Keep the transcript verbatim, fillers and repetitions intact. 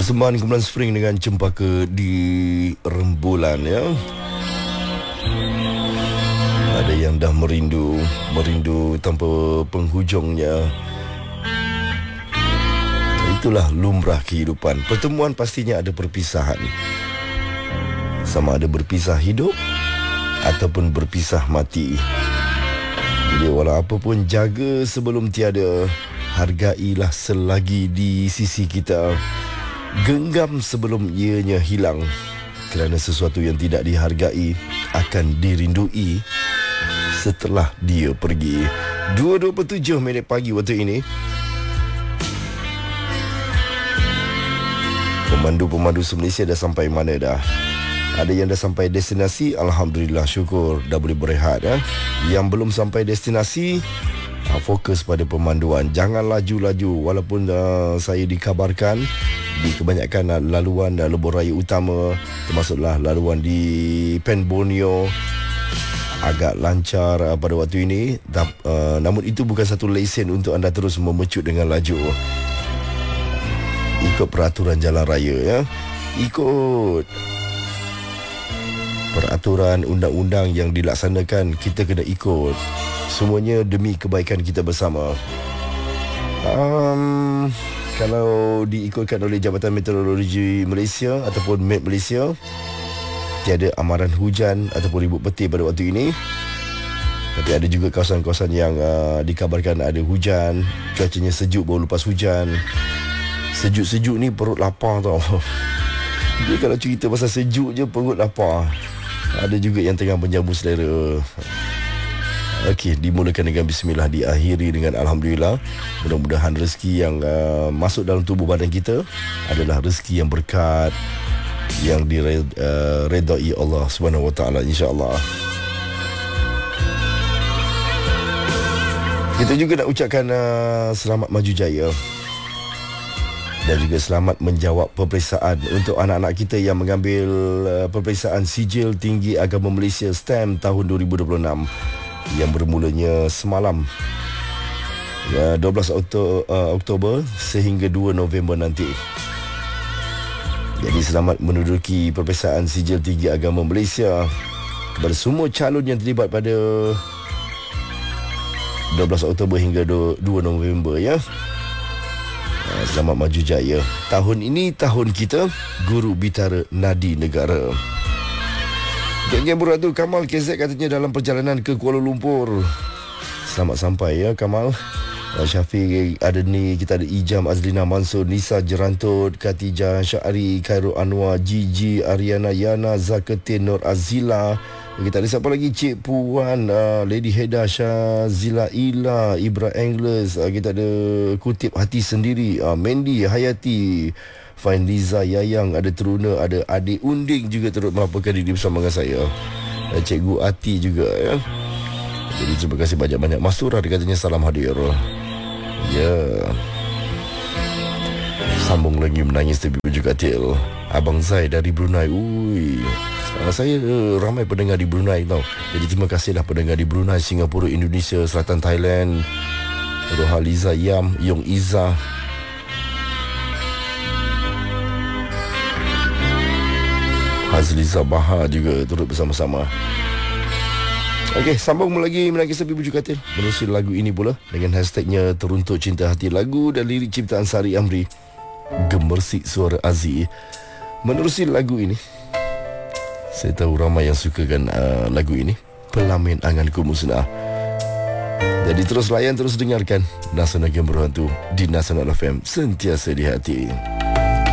Persembahan Kumpulan Spring dengan Cempaka di rembulan ya. Ada yang dah merindu, merindu tanpa penghujungnya. Itulah lumrah kehidupan. Pertemuan pastinya ada perpisahan. Sama ada berpisah hidup ataupun berpisah mati. Jadi walau apa pun, jaga sebelum tiada. Hargailah selagi di sisi kita. Genggam sebelum ianya hilang. Kerana sesuatu yang tidak dihargai akan dirindui setelah dia pergi. dua dua puluh tujuh minit pagi waktu ini. Pemandu-pemandu se-Malaysia dah sampai mana dah? Ada yang dah sampai destinasi, alhamdulillah, syukur dah boleh berehat ya. Yang belum sampai destinasi, fokus pada pemanduan. Jangan laju-laju. Walaupun uh, saya dikabarkan di kebanyakan uh, laluan uh, lebuh raya utama, termasuklah laluan di Pen Borneo, agak lancar uh, pada waktu ini. Uh, namun itu bukan satu lesen untuk anda terus memecut dengan laju. Ikut peraturan jalan raya ya. Ikut peraturan undang-undang yang dilaksanakan, kita kena ikut. Semuanya demi kebaikan kita bersama. Um, kalau diikutkan oleh Jabatan Meteorologi Malaysia ataupun M E T Malaysia, tiada amaran hujan ataupun ribut petir pada waktu ini. Tapi ada juga kawasan-kawasan yang uh, dikabarkan ada hujan. Cuacanya sejuk baru lepas hujan. Sejuk-sejuk ni perut lapar tau. Dia kalau cerita pasal sejuk je perut lapar. Ada juga yang tengah menjamu selera. Okey, dimulakan dengan bismillah, diakhiri dengan alhamdulillah. Mudah-mudahan rezeki yang uh, masuk dalam tubuh badan kita adalah rezeki yang berkat, yang diredai uh, Allah Subhanahu Wa Taala, insya-Allah. Kita juga nak ucapkan uh, selamat maju jaya dan juga selamat menjawab peperiksaan untuk anak-anak kita yang mengambil uh, peperiksaan Sijil Tinggi Agama Malaysia STEM tahun dua ribu dua puluh enam yang bermulanya semalam uh, dua belas Oktober sehingga dua November nanti. Jadi selamat menduduki peperiksaan Sijil Tinggi Agama Malaysia kepada semua calon yang terlibat pada dua belas Oktober hingga dua November ya. Selamat maju jaya. Tahun ini tahun kita, Guru Bitara Nadi Negara. Geng-geng Beratur Kamal K Z katanya dalam perjalanan ke Kuala Lumpur. Selamat sampai ya Kamal. Syafiq ada ni, kita ada Ijam Azlina Mansur, Nisa Jerantut, Khatijah Syari, Khairul Anwar, Gigi, Ariana Yana, Zaketin, Nur Azila. Kita ada siapa lagi? Cik Puan, uh, Lady Heda, Syazila Ila, Ibra Angles. Uh, kita ada Kutip Hati Sendiri, uh, Mandy Hayati, Fain Liza Yayang, ada Teruna, ada Adik Unding juga turut melaporkan diri bersama dengan saya. Uh, Cikgu Ati juga ya. Jadi terima kasih banyak-banyak. Mastura dia katanya salam hadir. Ya. Yeah. Sambung lagi menangis tapi baju katil. Abang Zai dari Brunei. Ui. Saya uh, ramai pendengar di Brunei tau. Jadi terima kasihlah pendengar di Brunei, Singapura, Indonesia, Selatan Thailand, Rohaliza Yam, Yong Iza, Hazliza Bahar juga turut bersama-sama. Okey, sambung lagi menangis tepi baju katil. Menerusi lagu ini pula dengan hashtagnya Teruntuk Cinta Hati, lagu dan lirik ciptaan Sari Amri, Gemersik Suara Aziz. Menerusi lagu ini, saya tahu ramai yang sukakan uh, lagu ini, Pelamin Anganku Musnah. Jadi terus layan, terus dengarkan Nasional Game Berhantu di Nasional F M, sentiasa di hati.